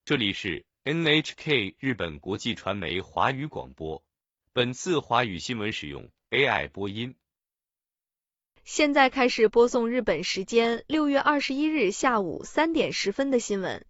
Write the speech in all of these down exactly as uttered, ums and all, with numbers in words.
这里是 N H K 日本国际传媒华语广播，本次华语新闻使用 A I 播音。 现在开始播送日本时间六月二十一日下午三点十分的新闻。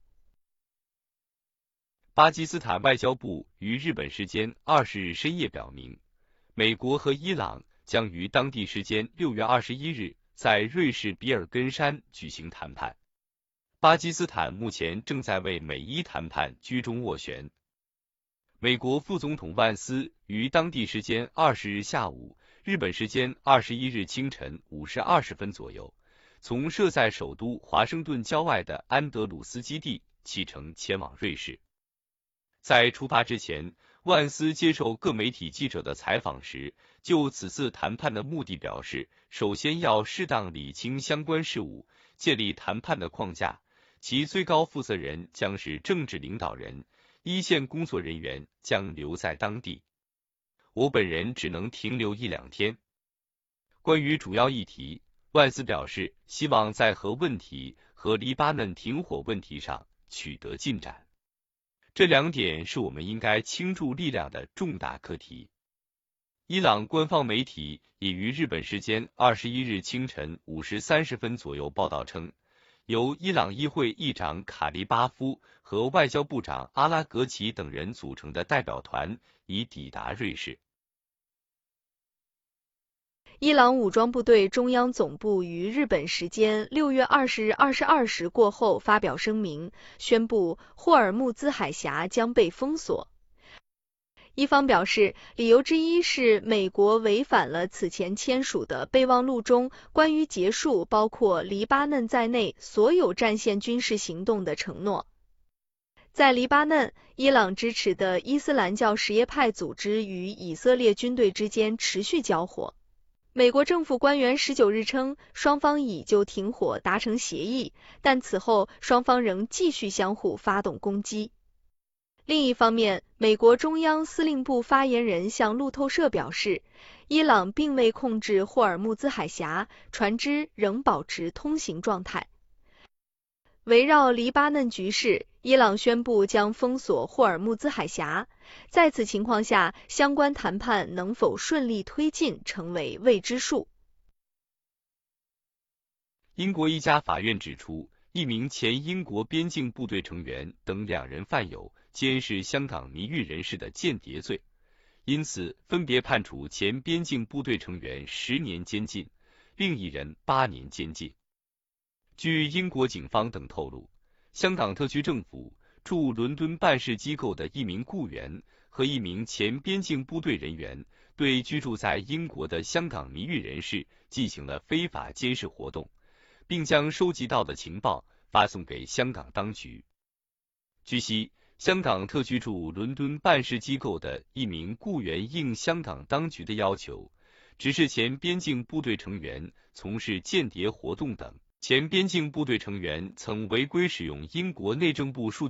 巴基斯坦外交部于日本时间二十日深夜表明，美国和伊朗将于当地时间六月二十一日在瑞士比尔根山举行谈判。巴基斯坦目前正在为美伊谈判居中斡旋。美国副总统万斯于当地时间二十日下午，日本时间二十一日清晨五时二十分左右，从设在首都华盛顿郊外的安德鲁斯基地启程前往瑞士。在出发之前，万斯接受各媒体记者的采访时，就此次谈判的目的表示，首先要适当理清相关事务，建立谈判的框架，其最高负责人将是政治领导人，一线工作人员将留在当地。我本人只能停留一两天。关于主要议题，万斯表示希望在核问题和黎巴嫩停火问题上取得进展。这两点是我们应该倾注力量的重大课题。伊朗官方媒体也于日本时间二十一日清晨五时三十分左右报道称，由伊朗议会议长卡利巴夫和外交部长阿拉格齐等人组成的代表团已抵达瑞士。 伊朗武装部队中央总部于日本时间六月二十日二十二时过后发表声明，宣布霍尔木兹海峡将被封锁。一方表示，理由之一是美国违反了此前签署的备忘录中关于结束包括黎巴嫩在内所有战线军事行动的承诺。在黎巴嫩，伊朗支持的伊斯兰教什叶派组织与以色列军队之间持续交火。美国政府官员十九日称，双方已就停火达成协议，但此后双方仍继续相互发动攻击。另一方面，美国中央司令部发言人向路透社表示，伊朗并未控制霍尔木兹海峡，船只仍保持通行状态。围绕黎巴嫩局势，伊朗宣布将封锁霍尔木兹海峡，在此情况下，相关谈判能否顺利推进成为未知数。 英国一家法院指出，一名前英国边境部队成员等两人犯有监视香港迷狱人士的间谍罪，因此分别判处前边境部队成员十年监禁，另一人八年监禁。据英国警方等透露，香港特区政府驻伦敦办事机构的一名雇员和一名前边境部队人员对居住在英国的香港迷狱人士进行了非法监视活动，并将收集到的情报发送给香港当局。据悉，香港特区驻伦敦办事机构的一名雇员应香港当局的要求，指示前边境部队成员从事间谍活动等。前边境部队成员曾违规使用英国内政部数据